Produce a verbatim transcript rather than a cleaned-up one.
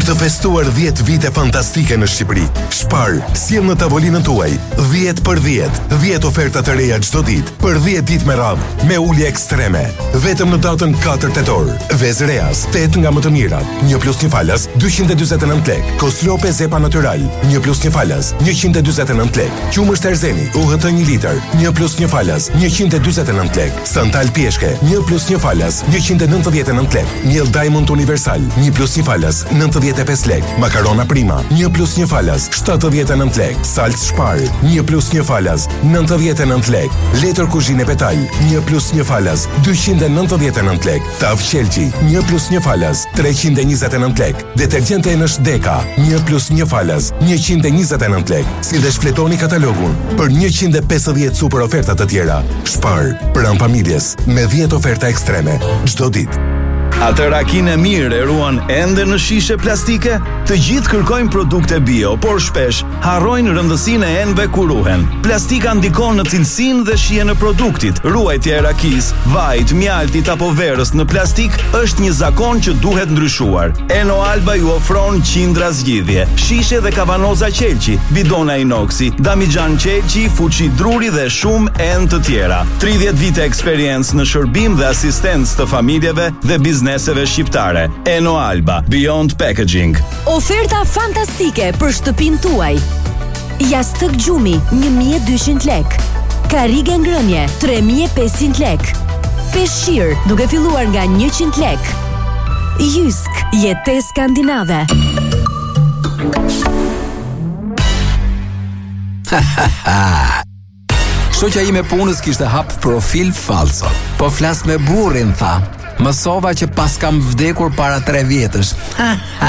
Për të festuar dhjetë vite fantastike në Shqipëri, Spar sjell në tavolinën tuaj dhjetë për dhjetë, dhjetë oferta të reja çdo ditë, për dhjetë ditë me radhë, me ulje ekstreme. Vetëm në datën katër tetor. Vezë Reas, tetë nga më të mirat, një plus një falas, dyqind e dyzet e nëntë lekë. Koslope Zepa Natural, një plus një falas, njëqind e dyzet e nëntë lekë. Qumësht Erzeni, U H T një litër, një plus një falas, njëqind e dyzet e nëntë lekë. Santal Pjeshke, një plus një falas, njëqind e nëntëdhjetë e nëntë lekë. Miell Diamond Universal, një plus një falas, nëntëdhjetë e pesë lekë. Makarona Prima, një plus një falas, shtatëdhjetë e nëntë lekë. Salc Spar, një plus një falas, nëntëdhjetë e nëntë lekë. Letër kuzhinë Petal, një plus një falas, dyqind e nëntëdhjetë e nëntë lekë. Tav Qelqi, një plus një falas, treqind e njëzet e nëntë lekë. Detergjente Enësh Deka, një plus një falas, njëqind e njëzet e nëntë lekë. Si dhe shfletoni katalogun për njëqind e pesëdhjetë super oferta të tjera. Spar, pranë familjes, me dhjetë oferta ekstreme çdo ditë. Atë rakinë e mirë e ruan ende në shishe plastike? Të gjithë kërkojnë produkte bio, por shpesh harrojnë rëndësinë e enëve kur ruhen. Plastika ndikon në cilësinë dhe shijen e produktit. Ruajtja e rakis, vajit, mjaltit apo verës në plastik është një zakon që duhet ndryshuar. Eno Alba ju ofron qindra zgjidhje, shishe dhe kavanoza Qelqi, bidona inoksi, Damixhan Qelqi, fuçi druri dhe shumë enë të tjera. tridhjetë vite eksperiencë në shërbim dhe asistencë të familjeve dhe bizneseve shqiptare. Eno Alba, Beyond Packaging. Oferta fantastike për shtëpinë tuaj. Jastëk gjumi, një mijë e dyqind lekë. Karrige ngrënie, tre mijë e pesëqind lekë. Peshqir, duke filluar nga njëqind lekë. Jysk, jetë skandinave. Shoqja ime punës kishte hap profil falso. Po flas me burrin, tha. Mësova që pas kam vdekur para tre vjetësh.